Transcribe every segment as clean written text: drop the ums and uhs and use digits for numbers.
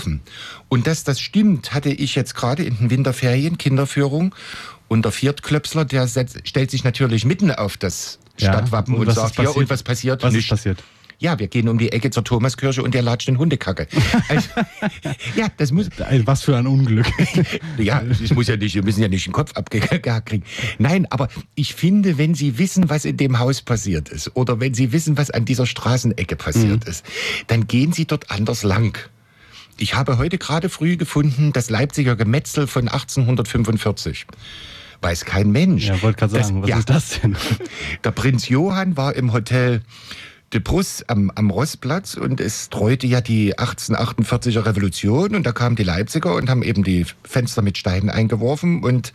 Und dass das stimmt, hatte ich jetzt gerade in den Winterferien, Kinderführung. Und der Viertklöpsler, der stellt sich natürlich mitten auf das Stadtwappen und sagt, ja, und was passiert? Was ist passiert? Ja, wir gehen um die Ecke zur Thomaskirche und der latscht in Hundekacke. Also, ja, das muss... Was für ein Unglück. Ja, das muss ja nicht, wir müssen ja nicht den Kopf abgehakt kriegen. Nein, aber ich finde, wenn Sie wissen, was in dem Haus passiert ist, oder wenn Sie wissen, was an dieser Straßenecke passiert ist, dann gehen Sie dort anders lang. Ich habe heute gerade früh gefunden, das Leipziger Gemetzel von 1845. Weiß kein Mensch. Ja, wollte gerade sagen, was ist das denn? Der Prinz Johann war im Hotel de Bruss am Rossplatz und es treute ja die 1848er Revolution und da kamen die Leipziger und haben eben die Fenster mit Steinen eingeworfen und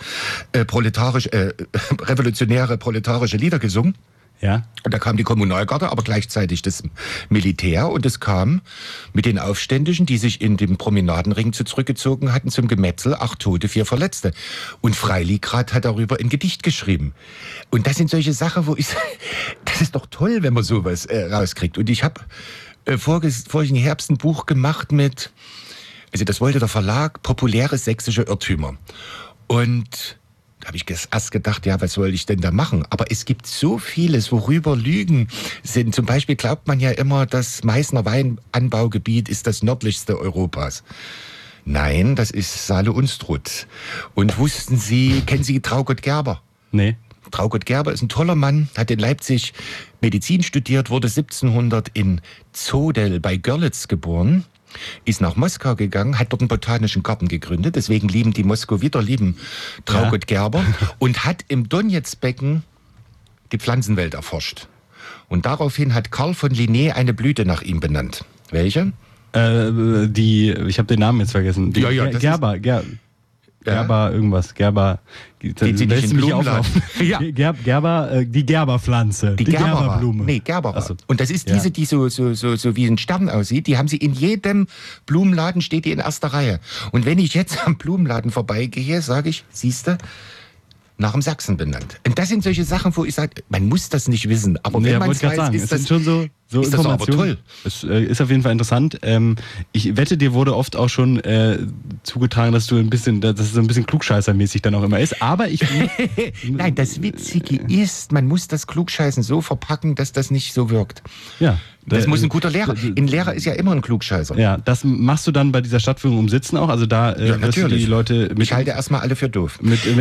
revolutionäre proletarische Lieder gesungen. Ja. Und da kam die Kommunalgarde, aber gleichzeitig das Militär und es kam mit den Aufständischen, die sich in dem Promenadenring zurückgezogen hatten, zum Gemetzel, 8 Tote, 4 Verletzte. Und Freiligrath hat darüber ein Gedicht geschrieben. Und das sind solche Sachen, wo ich sage, das ist doch toll, wenn man sowas rauskriegt. Und ich habe vorigen Herbst ein Buch gemacht mit, also das wollte der Verlag, populäre sächsische Irrtümer. Und da habe ich erst gedacht, ja, was soll ich denn da machen? Aber es gibt so vieles, worüber Lügen sind. Zum Beispiel glaubt man ja immer, das Meißner Weinanbaugebiet ist das nördlichste Europas. Nein, das ist Saale-Unstrut. Und kennen Sie Traugott Gerber? Nee. Traugott Gerber ist ein toller Mann, hat in Leipzig Medizin studiert, wurde 1700 in Zodel bei Görlitz geboren. Ist nach Moskau gegangen, hat dort einen botanischen Garten gegründet, deswegen lieben die Moskowiter, Traugott Gerber und hat im Donetsbecken die Pflanzenwelt erforscht. Und daraufhin hat Karl von Linné eine Blüte nach ihm benannt. Welche? Ich habe den Namen jetzt vergessen. Gerber irgendwas. Gerber. Geht sie nicht in Blumenladen? Ja. Gerber, die Gerberpflanze. Die Gerberblume. Nee, Gerbera. So. Und das ist diese, die so wie ein Stern aussieht. Die haben sie in jedem Blumenladen, steht die in erster Reihe. Und wenn ich jetzt am Blumenladen vorbeigehe, sage ich, siehste, nach dem Sachsen benannt. Und das sind solche Sachen, wo ich sage, man muss das nicht wissen. Aber wenn man es weiß, ist das schon so ist das aber toll. Es ist auf jeden Fall interessant. Ich wette, dir wurde oft auch schon zugetragen, dass es so ein bisschen klugscheißermäßig dann auch immer ist. Aber ich... Nein, das Witzige ist, man muss das Klugscheißen so verpacken, dass das nicht so wirkt. Ja. Das muss ein guter Lehrer. Ein Lehrer ist ja immer ein Klugscheißer. Ja, das machst du dann bei dieser Stadtführung um Sitzen auch? Also da wirst du die Leute... Ich halte erstmal alle für doof.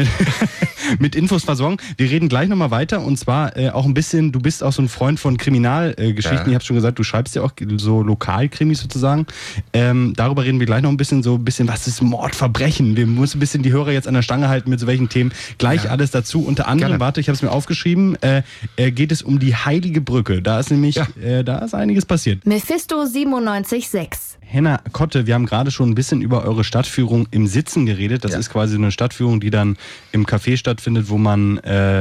Mit Infos versorgen. Wir reden gleich nochmal weiter und zwar auch ein bisschen, du bist auch so ein Freund von Kriminalgeschichten. Ich habe schon gesagt, du schreibst ja auch so Lokalkrimis sozusagen. Darüber reden wir gleich noch ein bisschen, was ist Mordverbrechen? Wir müssen ein bisschen die Hörer jetzt an der Stange halten mit so welchen Themen. Gleich alles dazu. Unter anderem, ich habe es mir aufgeschrieben, geht es um die Heilige Brücke. Da ist nämlich, da ist einiges passiert. Mephisto 97.6. Henna Kotte, wir haben gerade schon ein bisschen über eure Stadtführung im Sitzen geredet. Das ist quasi eine Stadtführung, die dann im Café stattfindet, wo man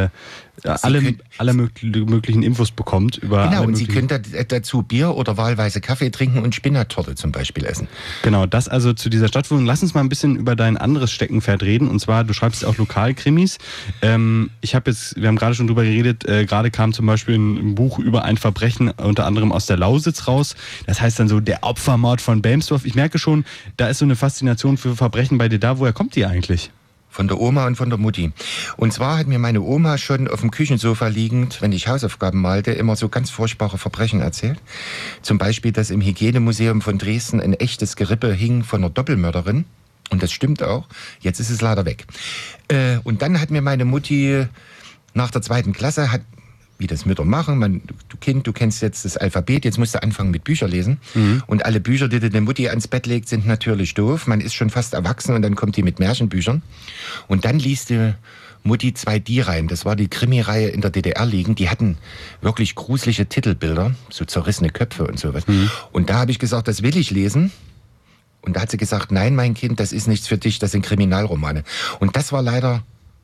alle möglichen Infos bekommt. Genau, und Sie können dazu Bier oder wahlweise Kaffee trinken und Spinattorte zum Beispiel essen. Genau, das also zu dieser Stadtführung. Lass uns mal ein bisschen über dein anderes Steckenpferd reden. Und zwar, du schreibst auch Lokalkrimis. Wir haben gerade schon drüber geredet, gerade kam zum Beispiel ein Buch über ein Verbrechen, unter anderem aus der Lausitz raus. Das heißt dann so, der Opfermord von Belmsdorf. Ich merke schon, da ist so eine Faszination für Verbrechen bei dir da. Woher kommt die eigentlich? Von der Oma und von der Mutti. Und zwar hat mir meine Oma schon auf dem Küchensofa liegend, wenn ich Hausaufgaben malte, immer so ganz furchtbare Verbrechen erzählt. Zum Beispiel, dass im Hygienemuseum von Dresden ein echtes Gerippe hing von einer Doppelmörderin. Und das stimmt auch. Jetzt ist es leider weg. Und dann hat mir meine Mutti nach der 2. Klasse, wie das Mütter machen, du kennst jetzt das Alphabet, jetzt musst du anfangen mit Bücher lesen. Und alle Bücher, die die Mutti ans Bett legt, sind natürlich doof. Man ist schon fast erwachsen und dann kommt die mit Märchenbüchern. Und dann liest die Mutti 2D rein. Das war die Krimireihe in der DDR liegen. Die hatten wirklich gruselige Titelbilder, so zerrissene Köpfe und sowas. Und da habe ich gesagt, das will ich lesen. Und da hat sie gesagt, nein, mein Kind, das ist nichts für dich, das sind Kriminalromane. Und das war leider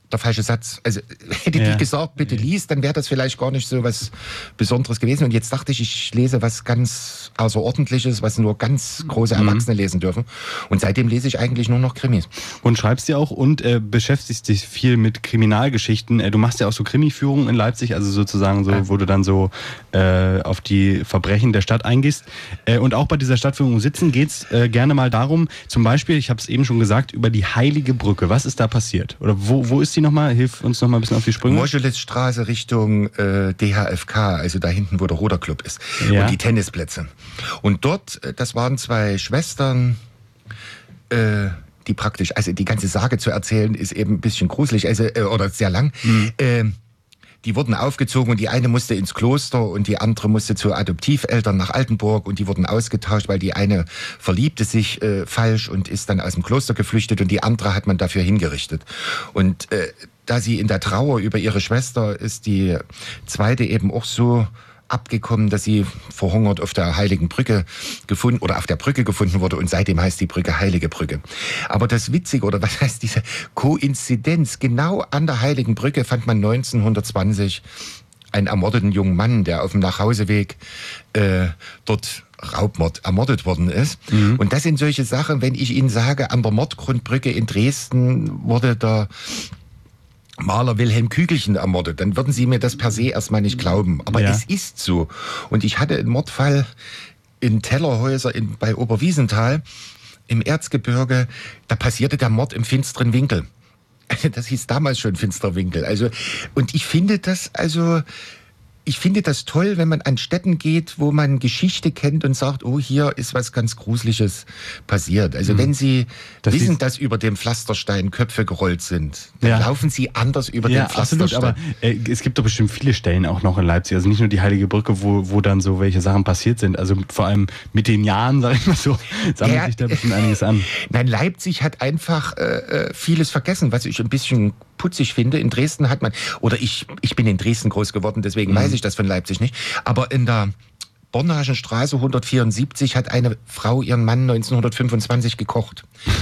der falsche Satz. Also hätte die gesagt, bitte lies, dann wäre das vielleicht gar nicht so was Besonderes gewesen. Und jetzt dachte ich lese was ganz Außerordentliches, was nur ganz große Erwachsene lesen dürfen. Und seitdem lese ich eigentlich nur noch Krimis. Und schreibst ja auch und beschäftigst dich viel mit Kriminalgeschichten. Du machst ja auch so Krimiführungen in Leipzig, also sozusagen so, wo du dann so auf die Verbrechen der Stadt eingehst. Und auch bei dieser Stadtführung Sitzen geht es gerne mal darum, zum Beispiel, ich habe es eben schon gesagt, über die Heilige Brücke. Was ist da passiert? Oder wo ist die nochmal? Hilf uns nochmal ein bisschen auf die Sprünge. Moschelitzstraße Richtung DHFK, also da hinten, wo der Ruderclub ist. Ja. Und die Tennisplätze. Und dort, das waren zwei Schwestern, die praktisch, also die ganze Sage zu erzählen, ist eben ein bisschen gruselig, also, oder sehr lang. Die wurden aufgezogen und die eine musste ins Kloster und die andere musste zu Adoptiveltern nach Altenburg und die wurden ausgetauscht, weil die eine verliebte sich falsch und ist dann aus dem Kloster geflüchtet und die andere hat man dafür hingerichtet. Und da sie in der Trauer über ihre Schwester ist die zweite eben auch so abgekommen, dass sie verhungert auf der Heiligen Brücke gefunden oder auf der Brücke gefunden wurde und seitdem heißt die Brücke Heilige Brücke. Aber das Witzige oder was heißt diese Koinzidenz, genau an der Heiligen Brücke fand man 1920 einen ermordeten jungen Mann, der auf dem Nachhauseweg dort Raubmord ermordet worden ist. Und das sind solche Sachen, wenn ich Ihnen sage, an der Mordgrundbrücke in Dresden wurde der Maler Wilhelm Kügelchen ermordet, dann würden Sie mir das per se erstmal nicht glauben. Aber es ist so. Und ich hatte einen Mordfall in Tellerhäuser bei Oberwiesenthal im Erzgebirge. Da passierte der Mord im finsteren Winkel. Das hieß damals schon finsterer Winkel. Also, und ich finde das toll, wenn man an Städten geht, wo man Geschichte kennt und sagt, oh, hier ist was ganz Gruseliges passiert. Also wenn Sie wissen, dass über dem Pflasterstein Köpfe gerollt sind, dann laufen Sie anders über den Pflasterstein. Absolut, aber es gibt doch bestimmt viele Stellen auch noch in Leipzig, also nicht nur die Heilige Brücke, wo dann so welche Sachen passiert sind. Also vor allem mit den Jahren, sag ich mal so, sammelt sich da bestimmt einiges an. Nein, Leipzig hat einfach vieles vergessen, was ich ein bisschen putzig finde. In Dresden hat man, oder ich bin in Dresden groß geworden, deswegen weiß ich das von Leipzig nicht, aber in der Bornagenstraße 174 hat eine Frau ihren Mann 1925 gekocht.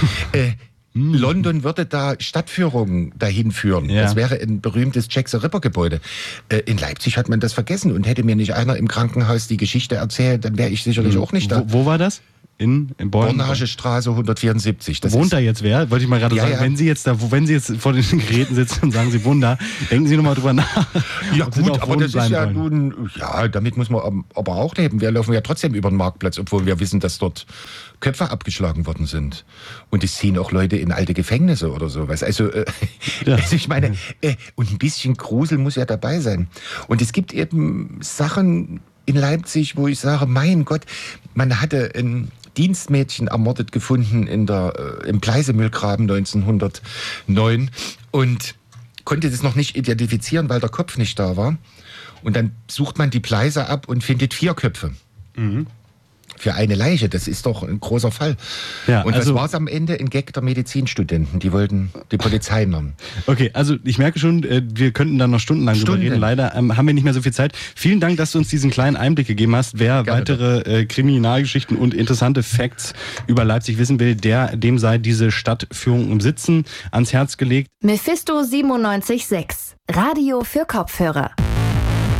London würde da Stadtführungen dahin führen. Ja. Das wäre ein berühmtes Jack the Ripper Gebäude. In Leipzig hat man das vergessen und hätte mir nicht einer im Krankenhaus die Geschichte erzählt, dann wäre ich sicherlich auch nicht da. Wo war das? In Bornagestraße 174. Das wohnt da jetzt wer? Wollte ich mal gerade sagen. Ja. Wenn Sie jetzt vor den Geräten sitzen und sagen, Sie wohnen da, denken Sie nochmal drüber nach. Ja gut, aber das ist ja nun, damit muss man aber auch leben. Wir laufen ja trotzdem über den Marktplatz, obwohl wir wissen, dass dort Köpfe abgeschlagen worden sind. Und es ziehen auch Leute in alte Gefängnisse oder sowas. Also ich meine, und ein bisschen Grusel muss ja dabei sein. Und es gibt eben Sachen in Leipzig, wo ich sage, mein Gott, man hatte ein Dienstmädchen ermordet gefunden im Pleisemühlgraben 1909 und konnte das noch nicht identifizieren, weil der Kopf nicht da war. Und dann sucht man die Pleise ab und findet 4 Köpfe. Für eine Leiche, das ist doch ein großer Fall. Ja, und das war es am Ende ein Gag der Medizinstudenten. Die wollten die Polizei nehmen. Okay, also ich merke schon, wir könnten da noch stundenlang drüber reden. Leider haben wir nicht mehr so viel Zeit. Vielen Dank, dass du uns diesen kleinen Einblick gegeben hast. Wer gerne weitere Kriminalgeschichten und interessante Facts über Leipzig wissen will, dem sei diese Stadtführung im Sitzen ans Herz gelegt. Mephisto 97.6, Radio für Kopfhörer.